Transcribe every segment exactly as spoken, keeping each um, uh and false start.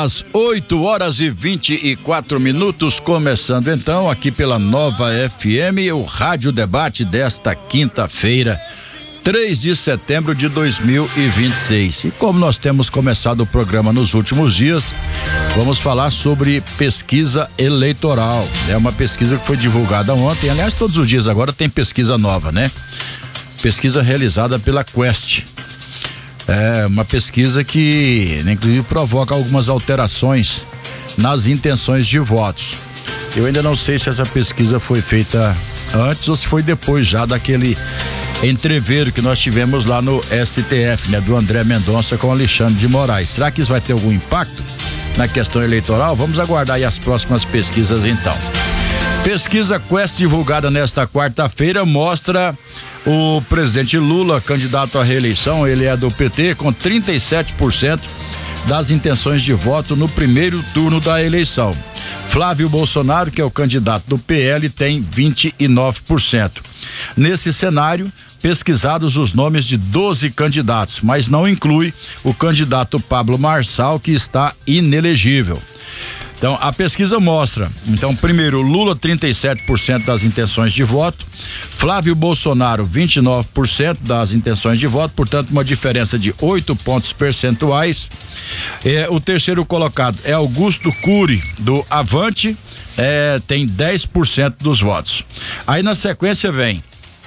às oito horas e vinte e quatro minutos, começando então aqui pela Nova F M, o Rádio Debate desta quinta-feira, três de setembro de dois mil e vinte e seis. E como nós temos começado o programa nos últimos dias, vamos falar sobre pesquisa eleitoral. É uma pesquisa que foi divulgada ontem, aliás, todos os dias agora tem pesquisa nova, né? Pesquisa realizada pela Quest. É uma pesquisa que, inclusive, provoca algumas alterações nas intenções de votos. Eu ainda não sei se essa pesquisa foi feita antes ou se foi depois já daquele entreveiro que nós tivemos lá no S T F, né? Do André Mendonça com Alexandre de Moraes. Será que isso vai ter algum impacto na questão eleitoral? Vamos aguardar aí as próximas pesquisas então. Pesquisa Quest divulgada nesta quarta-feira mostra o presidente Lula, candidato à reeleição, ele é do P T, com trinta e sete por cento das intenções de voto no primeiro turno da eleição. Flávio Bolsonaro, que é o candidato do P L, tem vinte e nove por cento. Nesse cenário, pesquisados os nomes de doze candidatos, mas não inclui o candidato Pablo Marçal, que está inelegível. Então, a pesquisa mostra, então, primeiro, Lula trinta e sete por cento das intenções de voto, Flávio Bolsonaro vinte e nove por cento das intenções de voto, portanto, uma diferença de oito pontos percentuais. É, o terceiro colocado é Augusto Cury, do Avante, é, tem dez por cento dos votos. Aí, na sequência, vem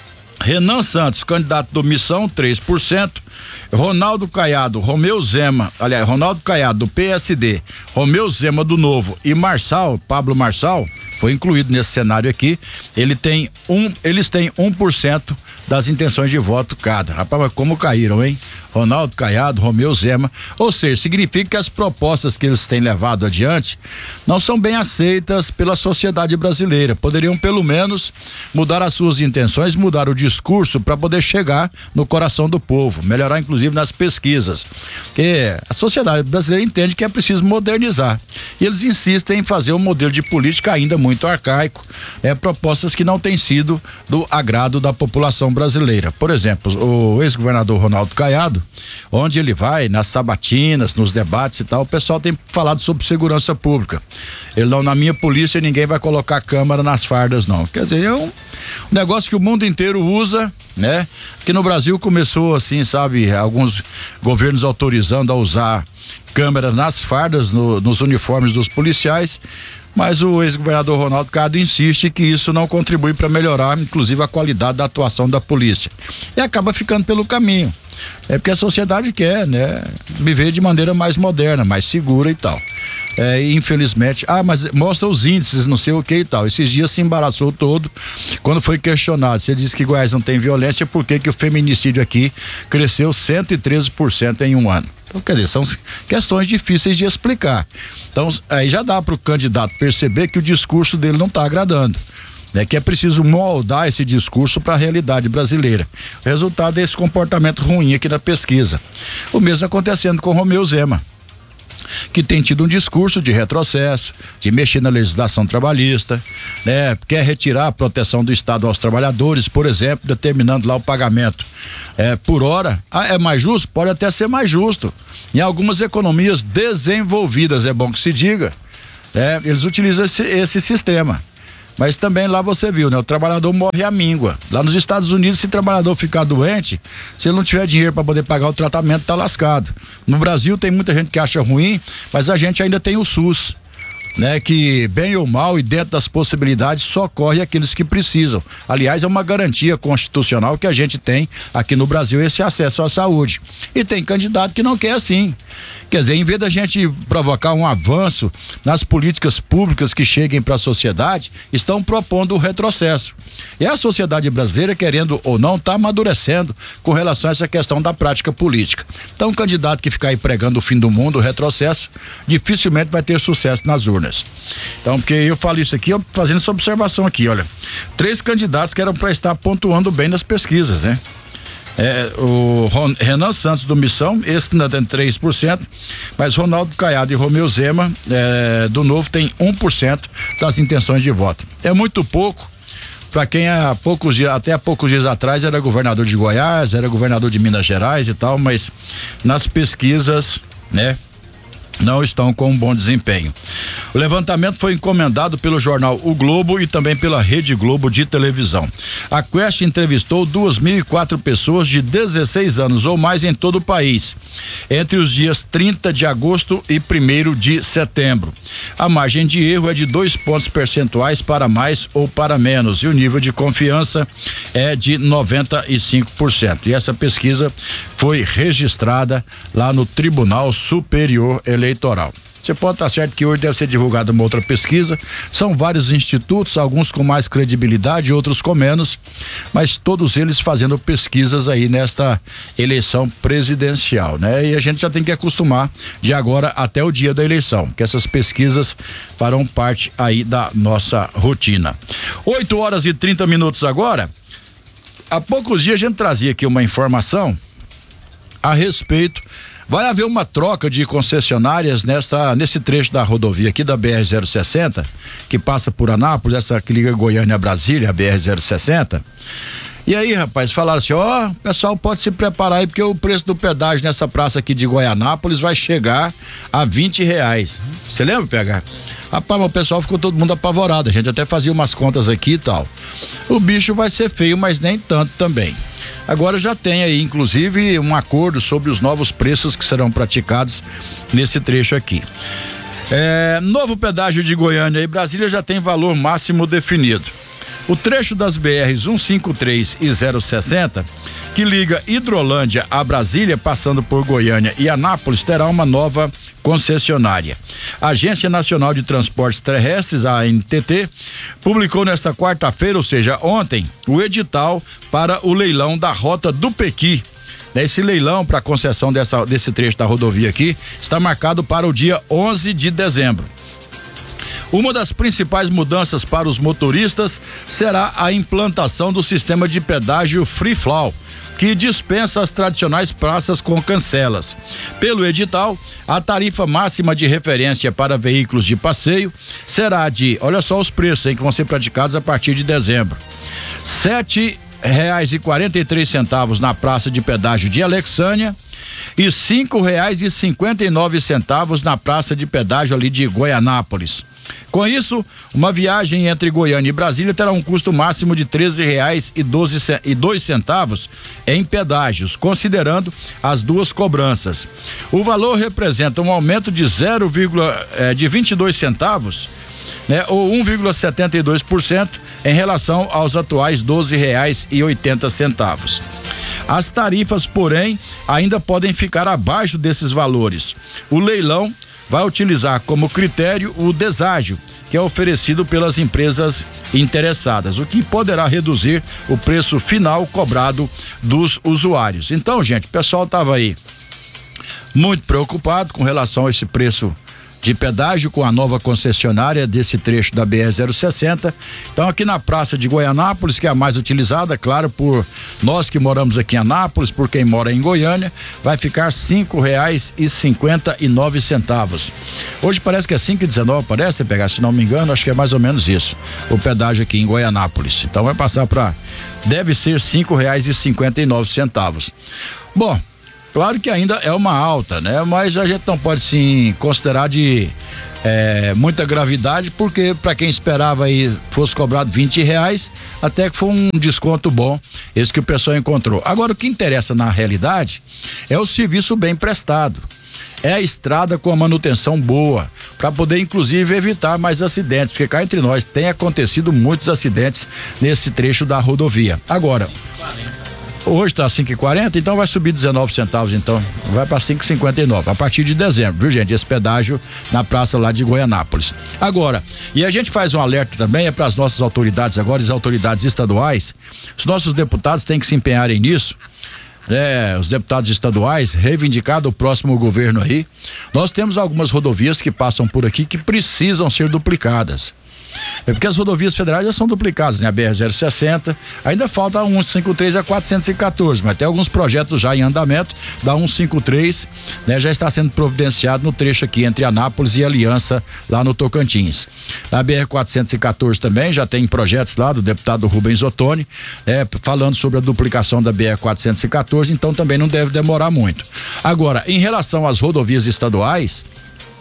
Renan Santos, candidato do Missão, três por cento. Ronaldo Caiado, Romeu Zema, aliás, Ronaldo Caiado do P S D, Romeu Zema do Novo e Marçal, Pablo Marçal, foi incluído nesse cenário aqui. Ele tem um, eles têm um por cento das intenções de voto cada. Rapaz, mas como caíram, hein? Ronaldo Caiado, Romeu Zema, ou seja, significa que as propostas que eles têm levado adiante não são bem aceitas pela sociedade brasileira. Poderiam pelo menos mudar as suas intenções, mudar o discurso para poder chegar no coração do povo, melhorar inclusive nas pesquisas. Porque a sociedade brasileira entende que é preciso modernizar. E eles insistem em fazer um modelo de política ainda muito arcaico, é, propostas que não têm sido do agrado da população brasileira. Por exemplo, o ex-governador Ronaldo Caiado, onde ele vai, nas sabatinas, nos debates e tal, o pessoal tem falado sobre segurança pública. Ele não, na minha polícia ninguém vai colocar câmera nas fardas, não. Quer dizer, é um, um negócio que o mundo inteiro usa, né? Que no Brasil começou assim, sabe, alguns governos autorizando a usar câmeras nas fardas, no, nos uniformes dos policiais, mas o ex-governador Ronaldo Caiado insiste que isso não contribui para melhorar, inclusive, a qualidade da atuação da polícia. E acaba ficando pelo caminho. É porque a sociedade quer, né? Viver de maneira mais moderna, mais segura e tal. É, infelizmente, ah, mas mostra os índices, não sei o que e tal. Esses dias se embaraçou todo quando foi questionado. Você disse que Goiás não tem violência, por que que o feminicídio aqui cresceu cento e treze por cento em um ano? Então, quer dizer, são questões difíceis de explicar. Então, aí já dá para o candidato perceber que o discurso dele não está agradando. É que é preciso moldar esse discurso para a realidade brasileira. O resultado é esse comportamento ruim aqui na pesquisa. O mesmo acontecendo com Romeu Zema, que tem tido um discurso de retrocesso, de mexer na legislação trabalhista, né? Quer retirar a proteção do Estado aos trabalhadores, por exemplo, determinando lá o pagamento é, por hora. Ah, é mais justo? Pode até ser mais justo. Em algumas economias desenvolvidas, é bom que se diga, é, eles utilizam esse, esse sistema. Mas também lá você viu, né? O trabalhador morre à míngua. Lá nos Estados Unidos, se o trabalhador ficar doente, se ele não tiver dinheiro para poder pagar o tratamento, tá lascado. No Brasil tem muita gente que acha ruim, mas a gente ainda tem o SUS, né? Que bem ou mal e dentro das possibilidades socorre aqueles que precisam. Aliás, é uma garantia constitucional que a gente tem aqui no Brasil, esse acesso à saúde. E tem candidato que não quer assim. Quer dizer, em vez da gente provocar um avanço nas políticas públicas que cheguem para a sociedade, estão propondo o retrocesso. E a sociedade brasileira, querendo ou não, está amadurecendo com relação a essa questão da prática política. Então, um candidato que ficar aí pregando o fim do mundo, o retrocesso, dificilmente vai ter sucesso nas urnas. Então, porque eu falo isso aqui, eu fazendo essa observação aqui, olha, três candidatos que eram para estar pontuando bem nas pesquisas, né? É, o Ron, Renan Santos do Missão, esse ainda tem três por cento, mas Ronaldo Caiado e Romeu Zema é, do Novo tem um por cento das intenções de voto. É muito pouco para quem há poucos dias, até há poucos dias atrás era governador de Goiás, era governador de Minas Gerais e tal, mas nas pesquisas, né, não estão com um bom desempenho. O levantamento foi encomendado pelo jornal O Globo e também pela Rede Globo de televisão. A Quest entrevistou duas mil e quatro pessoas de dezesseis anos ou mais em todo o país, entre os dias trinta de agosto e primeiro de setembro. A margem de erro é de dois pontos percentuais para mais ou para menos e o nível de confiança é de noventa e cinco por cento. E essa pesquisa foi registrada lá no Tribunal Superior Eleitoral. Você pode estar certo que hoje deve ser divulgada uma outra pesquisa. São vários institutos, alguns com mais credibilidade, outros com menos, mas todos eles fazendo pesquisas aí nesta eleição presidencial, né? E a gente já tem que acostumar de agora até o dia da eleição, que essas pesquisas farão parte aí da nossa rotina. oito horas e trinta minutos agora. Há poucos dias a gente trazia aqui uma informação a respeito. Vai haver uma troca de concessionárias nesta, nesse trecho da rodovia aqui da B R zero sessenta, que passa por Anápolis, essa que liga Goiânia a Brasília, a B R zero sessenta. E aí, rapaz, falaram assim, ó, o pessoal pode se preparar aí, porque o preço do pedágio nessa praça aqui de Goianápolis vai chegar a vinte reais. Você lembra, P H? Rapaz, mas o pessoal ficou todo mundo apavorado, a gente até fazia umas contas aqui e tal. O bicho vai ser feio, mas nem tanto também. Agora já tem aí, inclusive, um acordo sobre os novos preços que serão praticados nesse trecho aqui. É, novo pedágio de Goiânia e Brasília já tem valor máximo definido. O trecho das B Rs cento e cinquenta e três e zero sessenta, que liga Hidrolândia a Brasília, passando por Goiânia e Anápolis, terá uma nova concessionária. A Agência Nacional de Transportes Terrestres, a A N T T, publicou nesta quarta-feira, ou seja, ontem, o edital para o leilão da Rota do Pequi. Esse leilão para a concessão dessa, desse trecho da rodovia aqui está marcado para o dia onze de dezembro. Uma das principais mudanças para os motoristas será a implantação do sistema de pedágio Free Flow, que dispensa as tradicionais praças com cancelas. Pelo edital, a tarifa máxima de referência para veículos de passeio será de, olha só os preços, hein, que vão ser praticados a partir de dezembro. Sete reais e quarenta e três centavos na praça de pedágio de Alexânia e cinco reais e cinquenta e nove centavos na praça de pedágio ali de Goianápolis. Com isso, uma viagem entre Goiânia e Brasília terá um custo máximo de treze reais e dois centavos em pedágios, considerando as duas cobranças. O valor representa um aumento de zero, eh, de vinte e dois centavos, né, ou um vírgula setenta e dois por cento em relação aos atuais doze reais e oitenta centavos. As tarifas, porém, ainda podem ficar abaixo desses valores. O leilão vai utilizar como critério o deságio, que é oferecido pelas empresas interessadas, o que poderá reduzir o preço final cobrado dos usuários. Então, gente, o pessoal estava aí muito preocupado com relação a esse preço de pedágio com a nova concessionária desse trecho da B R zero sessenta. Então, aqui na praça de Goianápolis, que é a mais utilizada, claro, por nós que moramos aqui em Anápolis, por quem mora em Goiânia, vai ficar cinco reais e cinquenta e nove centavos. Hoje parece que é cinco e dezenove, parece, pegar, se não me engano, acho que é mais ou menos isso, o pedágio aqui em Goianápolis. Então vai passar para, deve ser cinco reais e cinquenta e nove centavos. Bom, claro que ainda é uma alta, né? Mas a gente não pode sim considerar de é, muita gravidade, porque para quem esperava aí fosse cobrado vinte reais, até que foi um desconto bom, esse que o pessoal encontrou. Agora, o que interessa na realidade é o serviço bem prestado. É a estrada com a manutenção boa, para poder inclusive evitar mais acidentes, porque cá entre nós tem acontecido muitos acidentes nesse trecho da rodovia. Agora, hoje tá cinco e quarenta, então vai subir dezenove centavos, então vai para cinco e cinquenta e nove a partir de dezembro, viu, gente? Esse pedágio na praça lá de Goianápolis. Agora, e a gente faz um alerta também é para as nossas autoridades agora, as autoridades estaduais. Os nossos deputados têm que se empenharem nisso, né? Os deputados estaduais, reivindicado o próximo governo aí. Nós temos algumas rodovias que passam por aqui que precisam ser duplicadas. É porque as rodovias federais já são duplicadas, né? A B R zero sessenta, ainda falta a cento e cinquenta e três e a quatrocentos e quatorze, mas tem alguns projetos já em andamento da cento e cinquenta e três, né? Já está sendo providenciado no trecho aqui entre Anápolis e Aliança, lá no Tocantins. Na B R quatrocentos e quatorze também já tem projetos lá do deputado Rubens Ottoni, né? Falando sobre a duplicação da B R quatrocentos e quatorze, então também não deve demorar muito. Agora, em relação às rodovias estaduais,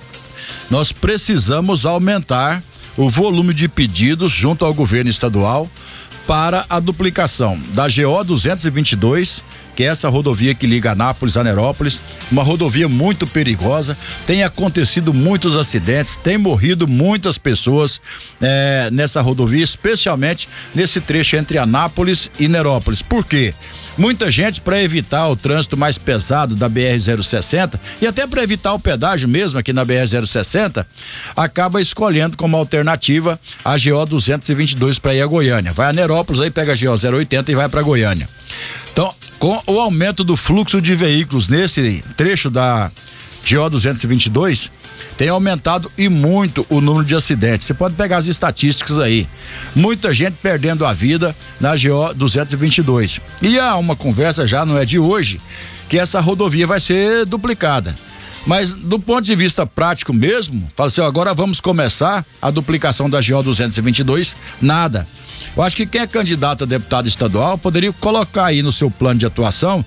nós precisamos aumentar o volume de pedidos junto ao governo estadual para a duplicação da G O duzentos e vinte e dois, que é essa rodovia que liga Anápolis a Nerópolis, uma rodovia muito perigosa, tem acontecido muitos acidentes, tem morrido muitas pessoas eh, nessa rodovia, especialmente nesse trecho entre Anápolis e Nerópolis. Por quê? Muita gente, para evitar o trânsito mais pesado da B R zero sessenta e até para evitar o pedágio mesmo aqui na B R zero sessenta, acaba escolhendo como alternativa a G O duzentos e vinte e dois para ir a Goiânia. Vai a Nerópolis, aí pega a G O zero oitenta e vai para Goiânia. Então, com o aumento do fluxo de veículos nesse trecho da G O duzentos e vinte e dois, tem aumentado e muito o número de acidentes. Você pode pegar as estatísticas aí. Muita gente perdendo a vida na G O duzentos e vinte e dois. E há uma conversa, já não é de hoje, que essa rodovia vai ser duplicada. Mas do ponto de vista prático mesmo, fala assim, ó, agora vamos começar a duplicação da G O duzentos e vinte e dois, nada. Eu acho que quem é candidato a deputado estadual poderia colocar aí no seu plano de atuação,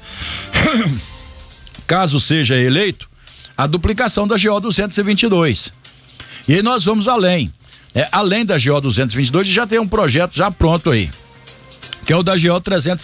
caso seja eleito, a duplicação da G O duzentos e vinte e dois. E aí nós vamos além. É, além da G O duzentos e vinte e dois, já tem um projeto já pronto aí, que é o da G O trezentos